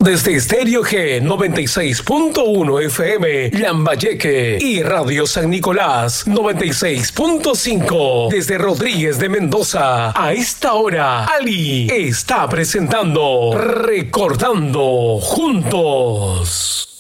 Desde Estéreo G 96.1 FM, Lambayeque, y Radio San Nicolás 96.5. Desde Rodríguez de Mendoza, a esta hora, Ali está presentando Recordando Juntos.